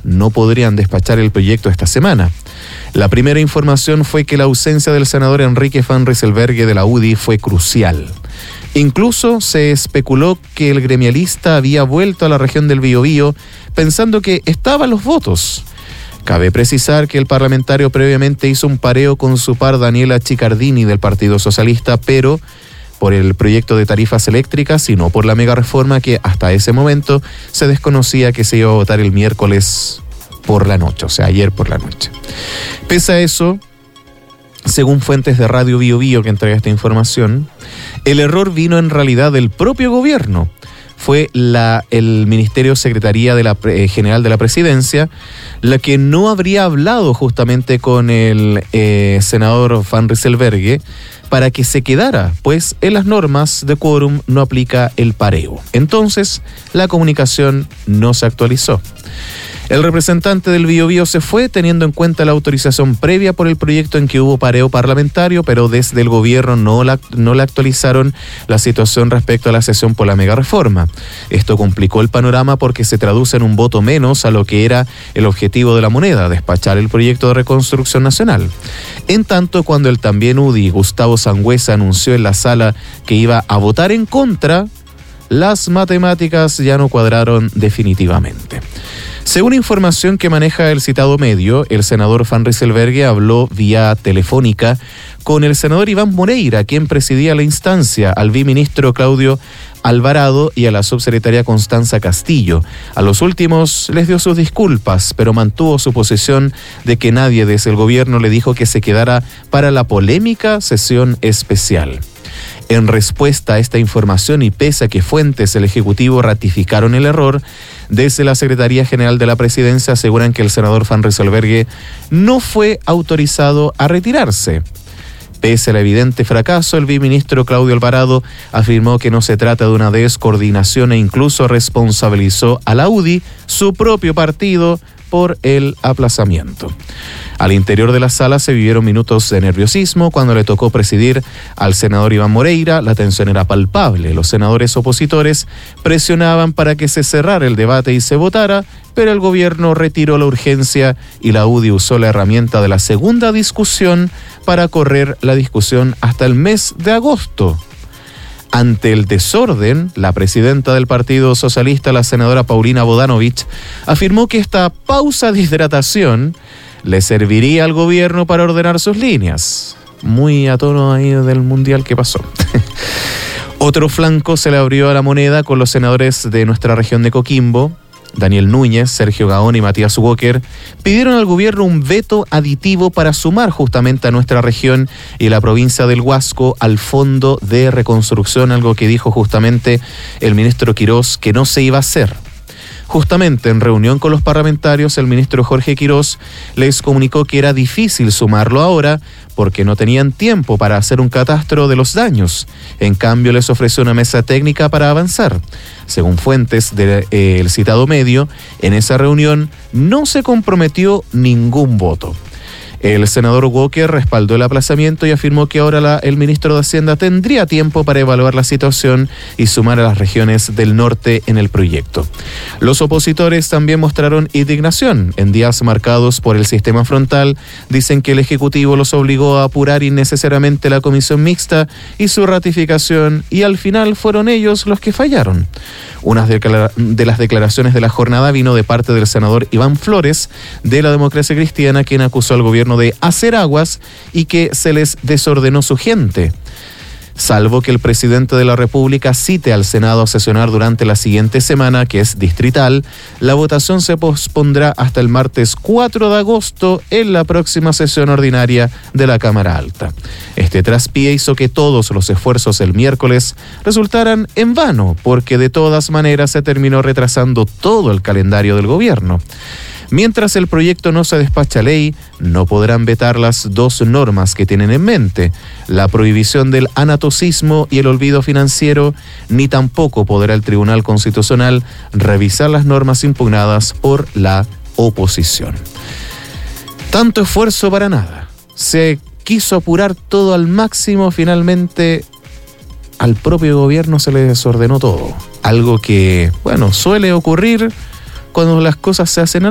no podrían despachar el proyecto esta semana. La primera información fue que la ausencia del senador Enrique Van Rysselberghe de la UDI fue crucial. Incluso se especuló que el gremialista había vuelto a la región del Biobío pensando que estaban los votos. Cabe precisar que el parlamentario previamente hizo un pareo con su par Daniela Chiccardini del Partido Socialista, pero por el proyecto de tarifas eléctricas y no por la mega reforma que hasta ese momento se desconocía que se iba a votar el miércoles por la noche, o sea, ayer por la noche. Pese a eso, según fuentes de Radio Biobío que entrega esta información, el error vino en realidad del propio gobierno. Fue el Ministerio Secretaría General de la Presidencia la que no habría hablado justamente con el senador Van Rysselberghe para que se quedara, pues en las normas de quórum no aplica el pareo. Entonces, la comunicación no se actualizó. El representante del Biobío se fue teniendo en cuenta la autorización previa por el proyecto en que hubo pareo parlamentario, pero desde el gobierno no la actualizaron la situación respecto a la sesión por la mega reforma. Esto complicó el panorama porque se traduce en un voto menos a lo que era el objetivo de la moneda, despachar el proyecto de reconstrucción nacional. En tanto, cuando el también UDI Gustavo Sangüesa anunció en la sala que iba a votar en contra, las matemáticas ya no cuadraron definitivamente. Según información que maneja el citado medio, el senador Van Rysselberghe habló vía telefónica con el senador Iván Moreira, quien presidía la instancia, al viceministro Claudio Alvarado y a la subsecretaria Constanza Castillo. A los últimos les dio sus disculpas, pero mantuvo su posición de que nadie desde el gobierno le dijo que se quedara para la polémica sesión especial. En respuesta a esta información y pese a que fuentes del Ejecutivo ratificaron el error, desde la Secretaría General de la Presidencia aseguran que el senador Van Rysselberghe no fue autorizado a retirarse. Pese al evidente fracaso, el viceministro Claudio Alvarado afirmó que no se trata de una descoordinación e incluso responsabilizó a la UDI, su propio partido, por el aplazamiento. Al interior de la sala se vivieron minutos de nerviosismo cuando le tocó presidir al senador Iván Moreira. La tensión era palpable. Los senadores opositores presionaban para que se cerrara el debate y se votara, pero el gobierno retiró la urgencia y la UDI usó la herramienta de la segunda discusión para correr la discusión hasta el mes de agosto. Ante el desorden, la presidenta del Partido Socialista, la senadora Paulina Bodanovich, afirmó que esta pausa de hidratación le serviría al gobierno para ordenar sus líneas. Muy a tono ahí del mundial que pasó. Otro flanco se le abrió a la moneda con los senadores de nuestra región de Coquimbo. Daniel Núñez, Sergio Gaón y Matías Walker pidieron al gobierno un veto aditivo para sumar justamente a nuestra región y la provincia del Huasco al Fondo de Reconstrucción, algo que dijo justamente el ministro Quirós que no se iba a hacer. Justamente en reunión con los parlamentarios, el ministro Jorge Quirós les comunicó que era difícil sumarlo ahora porque no tenían tiempo para hacer un catastro de los daños. En cambio, les ofreció una mesa técnica para avanzar. Según fuentes del citado medio, en esa reunión no se comprometió ningún voto. El senador Walker respaldó el aplazamiento y afirmó que ahora el ministro de Hacienda tendría tiempo para evaluar la situación y sumar a las regiones del norte en el proyecto. Los opositores también mostraron indignación. En días marcados por el sistema frontal, dicen que el Ejecutivo los obligó a apurar innecesariamente la comisión mixta y su ratificación, y al final fueron ellos los que fallaron. Una de las declaraciones de la jornada vino de parte del senador Iván Flores, de la Democracia Cristiana, quien acusó al gobierno de hacer aguas y que se les desordenó su gente. Salvo que el presidente de la República cite al Senado a sesionar durante la siguiente semana, que es distrital, la votación se pospondrá hasta el martes 4 de agosto en la próxima sesión ordinaria de la Cámara Alta. Este traspié hizo que todos los esfuerzos el miércoles resultaran en vano, porque de todas maneras se terminó retrasando todo el calendario del gobierno. Mientras el proyecto no se despacha a ley, no podrán vetar las dos normas que tienen en mente, la prohibición del anatocismo y el olvido financiero, ni tampoco podrá el Tribunal Constitucional revisar las normas impugnadas por la oposición. Tanto esfuerzo para nada. Se quiso apurar todo al máximo, finalmente al propio gobierno se le desordenó todo. Algo que, suele ocurrir cuando las cosas se hacen